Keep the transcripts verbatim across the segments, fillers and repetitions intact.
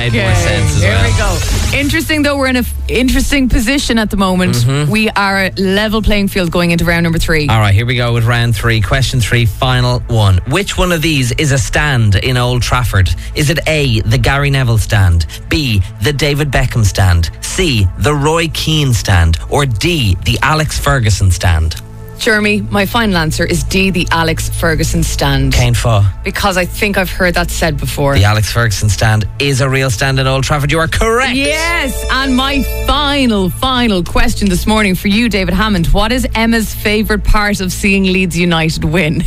made more sense as Here well. we go. Interesting though, we're in an f- interesting position at the moment. Mm-hmm. We are level playing field going into round number three. All right, here we go with round three. Question three, final one. Which one of these is a stand in Old Trafford? Is it A, the Gary Neville stand, B, the David Beckham stand, C, the Roy Keane stand, or D, the Alex Ferguson stand? Jeremy, my final answer is D, the Alex Ferguson stand. Cain Fa. Because I think I've heard that said before. The Alex Ferguson stand is a real stand in Old Trafford. You are correct. Yes, and my final, final question this morning for you, David Hammond. What is Emma's favourite part of seeing Leeds United win?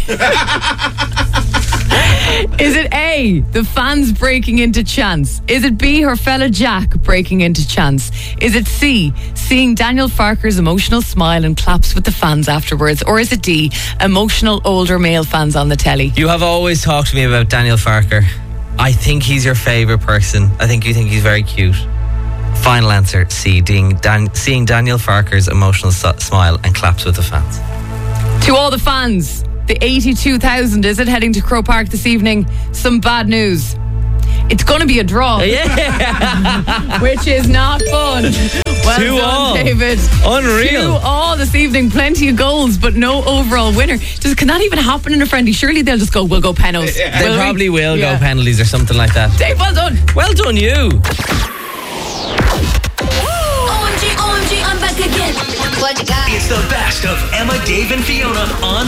Is it A, the fans breaking into chants? Is it B, her fella Jack breaking into chants? Is it C, seeing Daniel Farker's emotional smile and claps with the fans afterwards? Or is it D, emotional older male fans on the telly? You have always talked to me about Daniel Farker. I think he's your favourite person. I think you think he's very cute. Final answer, C, seeing, Dan- seeing Daniel Farker's emotional so- smile and claps with the fans. To all the fans, the eighty-two thousand, is it, heading to Croke Park this evening? Some bad news. It's going to be a draw. Yeah. Which is not fun. Well Two done, all. David. Unreal. Two all this evening. Plenty of goals, but no overall winner. Just, can that even happen in a friendly? Surely they'll just go, we'll go penalties. They Will we? probably will Yeah. go penalties or something like that. Dave, well done. Well done, you. O M G, O M G, I'm back again. What you got? It's the best of Emma, Dave, and Fiona on